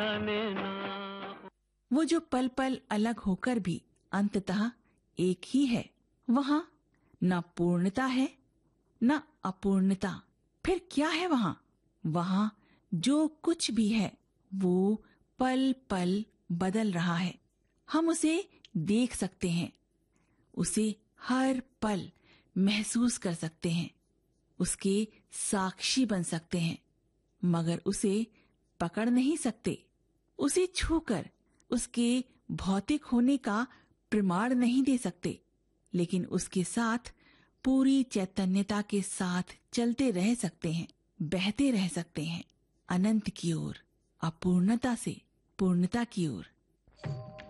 वो जो पल पल अलग होकर भी अंततः एक ही है, वहाँ न पूर्णता है न अपूर्णता। फिर क्या है वहाँ? वहाँ जो कुछ भी है वो पल पल बदल रहा है। हम उसे देख सकते हैं, उसे हर पल महसूस कर सकते हैं, उसके साक्षी बन सकते हैं, मगर उसे पकड़ नहीं सकते। उसे छूकर उसके भौतिक होने का प्रमाण नहीं दे सकते, लेकिन उसके साथ पूरी चैतन्यता के साथ चलते रह सकते हैं, बहते रह सकते हैं, अनंत की ओर, अपूर्णता से पूर्णता की ओर।